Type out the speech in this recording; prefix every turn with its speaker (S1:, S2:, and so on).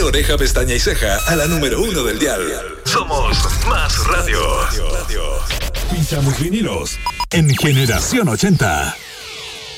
S1: oreja, pestaña y ceja a la número 1 del dial. Somos Más Radio.
S2: Pinchamos vinilos en Generación 80.